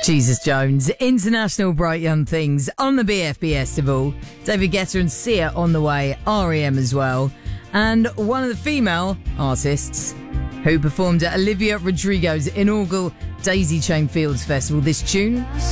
Jesus Jones, International Bright Young Things on the BFB Festival. David Guetta and Sia on the way, REM as well. And one of the female artists who performed at Olivia Rodrigo's inaugural Daisy Chain Fields Festival, this tune